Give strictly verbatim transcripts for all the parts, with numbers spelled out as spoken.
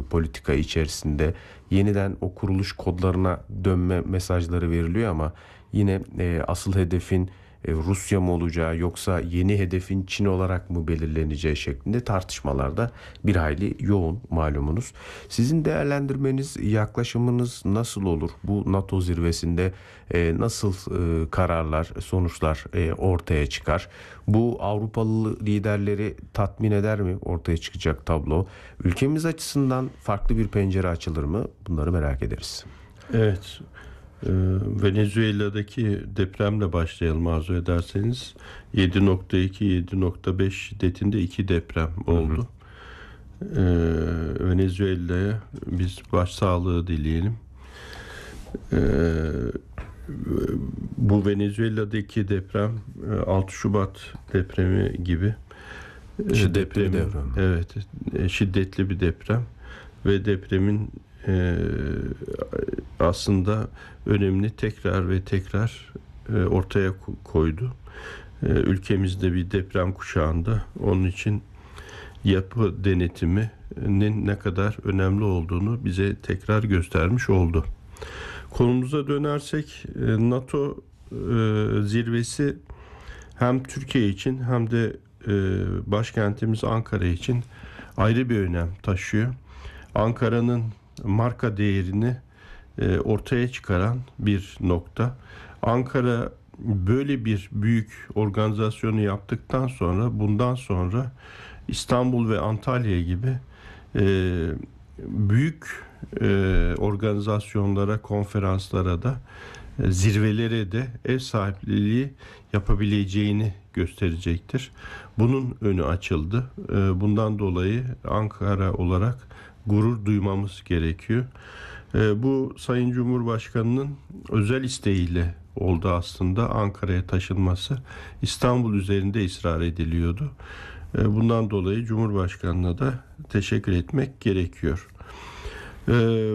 politika içerisinde yeniden o kuruluş kodlarına dönme mesajları veriliyor ama yine e, asıl hedefin e, Rusya mı olacağı yoksa yeni hedefin Çin olarak mı belirleneceği şeklinde tartışmalarda bir hayli yoğun malumunuz. Sizin değerlendirmeniz, yaklaşımınız nasıl olur? Bu NATO zirvesinde e, nasıl e, kararlar, sonuçlar e, ortaya çıkar? Bu Avrupalı liderleri tatmin eder mi ortaya çıkacak tablo? Ülkemiz açısından farklı bir pencere açılır mı? Bunları merak ederiz. Evet. Ee, Venezuela'daki depremle başlayalım arzu ederseniz. yedi nokta iki yedi nokta beş şiddetinde iki deprem oldu. Ee, Venezuela'ya biz başsağlığı dileyelim. Ee, bu Venezuela'daki deprem altı Şubat depremi gibi şiddetli deprem, bir deprem. Evet, şiddetli bir deprem ve depremin Ee, aslında önemli tekrar ve tekrar e, ortaya koydu. Ee, ülkemizde bir deprem kuşağında onun için yapı denetiminin ne kadar önemli olduğunu bize tekrar göstermiş oldu. Konumuza dönersek e, NATO e, zirvesi hem Türkiye için hem de e, başkentimiz Ankara için ayrı bir önem taşıyor. Ankara'nın marka değerini e, ortaya çıkaran bir nokta. Ankara böyle bir büyük organizasyonu yaptıktan sonra bundan sonra İstanbul ve Antalya gibi e, büyük e, organizasyonlara, konferanslara da e, zirvelere de ev sahipliği yapabileceğini gösterecektir. Bunun önü açıldı. E, bundan dolayı Ankara olarak gurur duymamız gerekiyor. E, bu Sayın Cumhurbaşkanı'nın özel isteğiyle oldu aslında Ankara'ya taşınması. İstanbul üzerinde ısrar ediliyordu. E, bundan dolayı Cumhurbaşkanı'na da teşekkür etmek gerekiyor. E,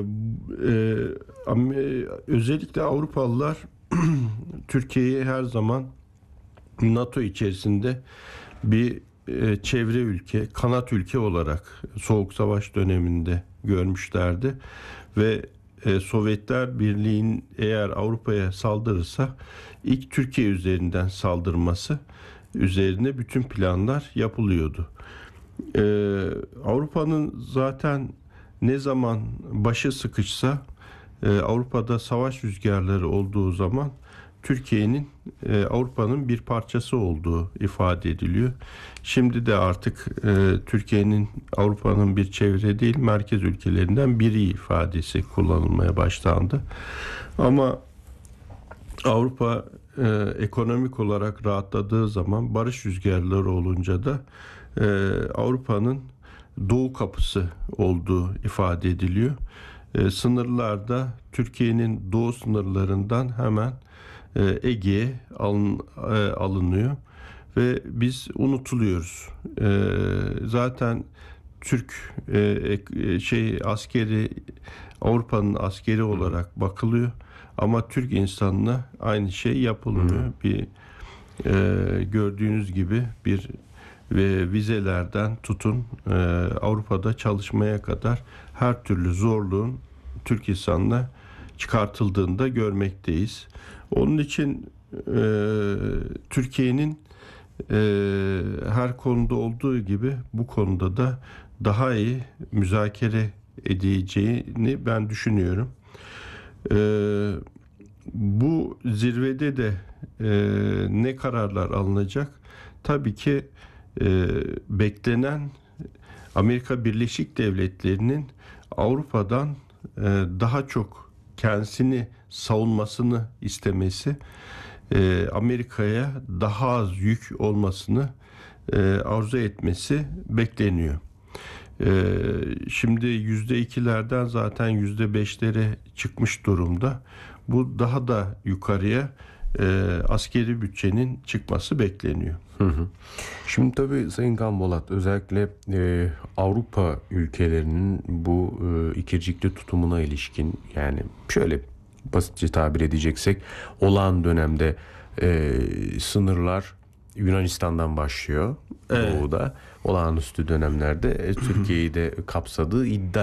e, özellikle Avrupalılar Türkiye'yi her zaman NATO içerisinde bir çevre ülke, kanat ülke olarak Soğuk Savaş döneminde görmüşlerdi ve Sovyetler Birliği'nin eğer Avrupa'ya saldırırsa ilk Türkiye üzerinden saldırması üzerine bütün planlar yapılıyordu. Ee, Avrupa'nın zaten ne zaman başı sıkışsa e, Avrupa'da savaş rüzgarları olduğu zaman Türkiye'nin e, Avrupa'nın bir parçası olduğu ifade ediliyor. Şimdi de artık e, Türkiye'nin Avrupa'nın bir çevre değil merkez ülkelerinden biri ifadesi kullanılmaya başlandı. Ama Avrupa e, ekonomik olarak rahatladığı zaman barış rüzgarları olunca da e, Avrupa'nın doğu kapısı olduğu ifade ediliyor. E, sınırlarda Türkiye'nin doğu sınırlarından hemen Ege'ye alın, alınıyor ve biz unutuluyoruz. Zaten Türk şey askeri Avrupa'nın askeri olarak bakılıyor ama Türk insanına aynı şey yapılmıyor. Hı. Bir gördüğünüz gibi bir ve vizelerden tutun Avrupa'da çalışmaya kadar her türlü zorluğun Türk insanına çıkartıldığında görmekteyiz. Onun için e, Türkiye'nin e, her konuda olduğu gibi bu konuda da daha iyi müzakere edeceğini ben düşünüyorum. E, bu zirvede de e, ne kararlar alınacak? Tabii ki e, beklenen Amerika Birleşik Devletleri'nin Avrupa'dan e, daha çok kendisini savunmasını istemesi, e, Amerika'ya daha az yük olmasını e, arzu etmesi bekleniyor. E, şimdi yüzde ikilerden zaten yüzde beşlere çıkmış durumda. Bu daha da yukarıya e, askeri bütçenin çıkması bekleniyor. Hı hı. Şimdi tabii Sayın Gambolat özellikle e, Avrupa ülkelerinin bu e, ikircikli tutumuna ilişkin, yani şöyle basitçe tabir edeceksek olağan dönemde e, sınırlar Yunanistan'dan başlıyor. Evet. Doğu'da olağanüstü dönemlerde e, Türkiye'yi de kapsadığı iddia